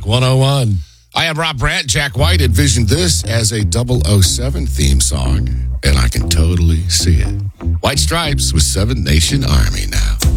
Rock 101. I am Rob Brandt. Jack White envisioned this as a 007 theme song, and I can totally see it. White Stripes with Seven Nation Army now.